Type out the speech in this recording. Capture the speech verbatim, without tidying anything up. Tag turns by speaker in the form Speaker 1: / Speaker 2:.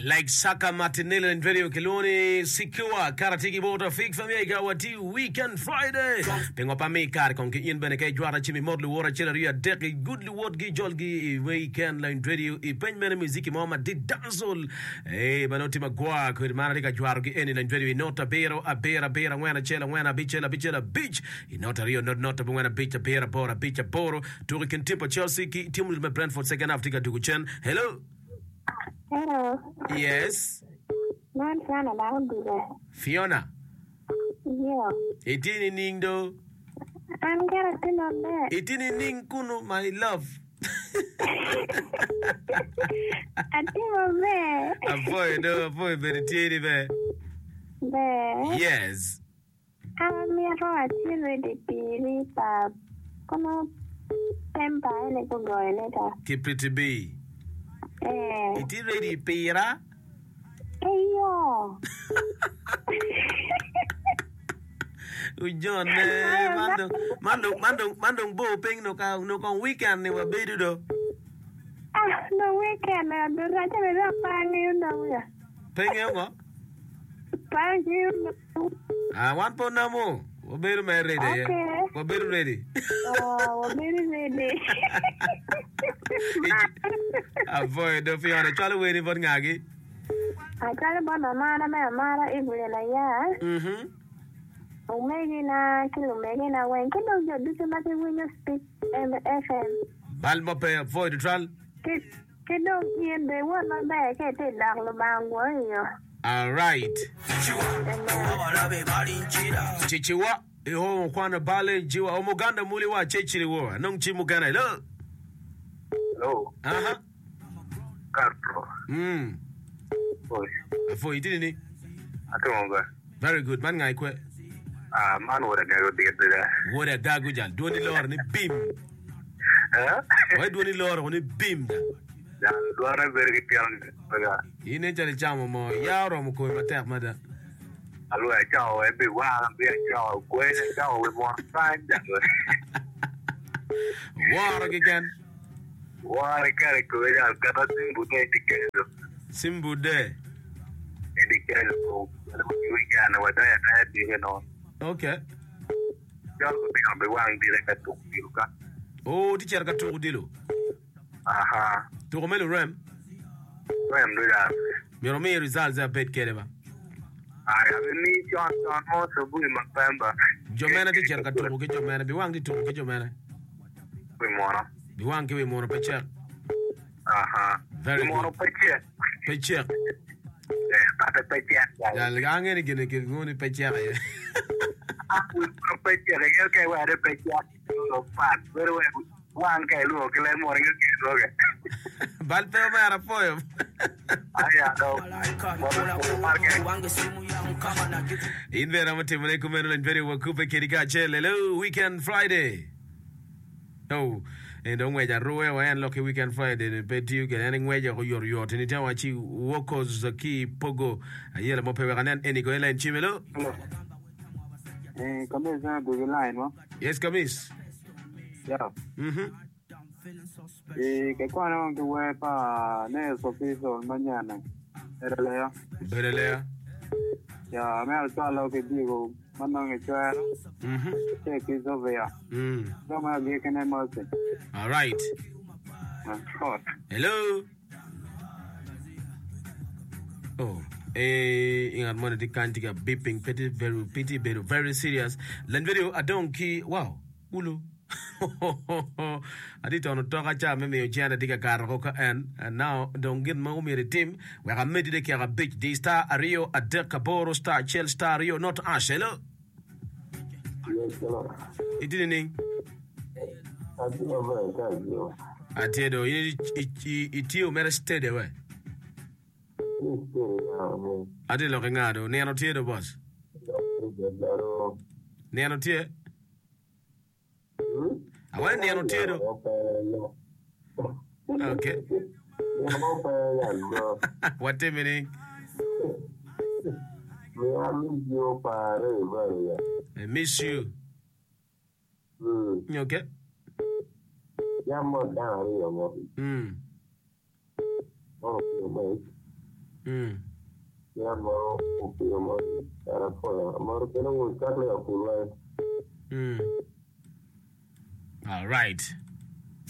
Speaker 1: like Saka Martinelli and video Kiloni Sikua Karatiki Bota Fig Famega Wati Weekend Friday. Pengo Pamika Konki in Beneke Juara Chimi Modlu Wara Chilaria Deki Goodly Word Gi Jolgi Weekend Line Radio I Penman Miziki Mama did dazzle. Eh Banoti Magua could Marika Juargi any line radio Nota Bero a Bera Bera Wana Chela Wana Bichela Bichela Beach in Nota Rio not Nota Buena Beach a Bera Bora Beach a Boro Turican Timber Chelsea Timul Brentford second after Duguchen. Hello.
Speaker 2: Hello.
Speaker 1: Yes.
Speaker 2: Man, Fiona, down there.
Speaker 1: Fiona.
Speaker 2: Yeah.
Speaker 1: Itini Ningdo.
Speaker 2: I'm gonna turn on that.
Speaker 1: Itini Ning Kuno, my love.
Speaker 2: I think I'm there.
Speaker 1: Avoid, no, avoid, very teeny bear.
Speaker 2: There.
Speaker 1: Yes.
Speaker 2: I'm here for a children, the baby, but come temper, and I go later.
Speaker 1: Keep it to be.
Speaker 2: Eh.
Speaker 1: It is ready, Pira.
Speaker 2: Hey, yo.
Speaker 1: Ujon, mandong, mandong, mandong, mandong, bo, ping, no, no, no, weekend, they were better though.
Speaker 2: Ah, no weekend, I do not have a bang, you know.
Speaker 1: Ping, you know.
Speaker 2: Bang, you know.
Speaker 1: I want for no more. We're better ready.
Speaker 2: Okay.
Speaker 1: We're better ready.
Speaker 2: Oh, we're very ready.
Speaker 1: Avoid the Fiona, Charlie waiting for Nagi.
Speaker 2: I tell about my mother, my mother, Evelyn, yeah.
Speaker 1: Mm-hmm.
Speaker 2: Oh, maybe na kilo, maybe na when can you do something when you speak in the F M?
Speaker 1: Balma pay avoid the trial.
Speaker 2: Kid, kid, don't hear the one my bag, I take down the bang, warrior.
Speaker 1: All right. Chichiwa, iho kwana bale jiwa omuganda muli wa chechiri wa nong chimugana hello.
Speaker 3: Hello.
Speaker 1: Uh-huh.
Speaker 3: Cartro.
Speaker 1: Mm.
Speaker 3: Boy.
Speaker 1: Afo itini.
Speaker 3: Atonga.
Speaker 1: Very good man ngai kwe.
Speaker 3: Ah man wora gago digete.
Speaker 1: Wora gago jal doni lor ni bim.
Speaker 3: Eh?
Speaker 1: Why doni lor ni bim da.
Speaker 3: Ya luara bergi piang baga.
Speaker 1: Ine chale chamo mo yaro mo ko matek mada.
Speaker 3: Alu ai chao e bi wa bi chao kwe chao we mo san ja.
Speaker 1: Wara gigan.
Speaker 3: Wara kare ko ya kata simbu te tikelo.
Speaker 1: Simbu de.
Speaker 3: Tikelo ko wi kana wada ya na di no.
Speaker 1: Okay.
Speaker 3: Chao ko bi ambe wa ngi le ka tu ka.
Speaker 1: Oh, ti cher ka tu dilo.
Speaker 3: Aha.
Speaker 1: Tu komelo rem.
Speaker 3: Rem do ya.
Speaker 1: Miro me results a bet kereba.
Speaker 3: Ai ni chon chon mo so bu ma pamba.
Speaker 1: Jomena ti cher ka tu ke jomena bi wang ti tu ke jomena.
Speaker 3: Bi mo no.
Speaker 1: Bi wang ke we mo no pe cher.
Speaker 3: Aha.
Speaker 1: Very
Speaker 3: Mo no
Speaker 1: good.
Speaker 3: pe che.
Speaker 1: Pe cher.
Speaker 3: Eh, ta pe che.
Speaker 1: Ya le gange ni gene ke ngoni pe cher ya.
Speaker 3: Aku pe che le ke wa de pe che. No pat, pero we wan ke lu ke le mo ringa ke lo ke.
Speaker 1: Bal pe ma ara foyo.
Speaker 3: Aya do.
Speaker 1: In vera mate mane kumeno and very wakupe kirika chele hello weekend Friday. Oh, and don't wait a row and lucky weekend Friday pe tiu ke any way yo yo yo tini tawa chi wokos zaki pogo ayela mo pe ganan eni ko line chimelo.
Speaker 4: Eh, kameza do the line, no?
Speaker 1: Yes, Kamis.
Speaker 4: Yeah.
Speaker 1: Mhm.
Speaker 4: Eh, que cuando que we pa ne so piso mañana. Era lea.
Speaker 1: Belelea.
Speaker 4: Ya me al palo que digo, mandan el chuero.
Speaker 1: Mhm.
Speaker 4: Que quiso vea.
Speaker 1: Mm.
Speaker 4: No me había que no más.
Speaker 1: All right. Hello. Oh. Eh, ingat mana di kantiga beeping petty very pity very very serious. Len video adonki wow. Ulu. Adito no toka cha me me jana diga karo ka en and now don't get mo me team we are made de kira big D star Rio Adek Kaboro star Chel star Rio not Ash hello.
Speaker 3: Yes, hello.
Speaker 1: It didn't.
Speaker 3: I think I'm very good, yo.
Speaker 1: Atedo it it you mere steady way. Ade lo ngado ne no tie do boss. Ne no tie. Awan ne no tie do. Okay. What the meaning? I miss you. You okay?
Speaker 3: Yeah, more down here, more.
Speaker 1: Mm.
Speaker 3: Oh,
Speaker 1: Mm.
Speaker 5: Ya moro upio mo era po moro keno wo kakle apulwa.
Speaker 1: Mm. All right.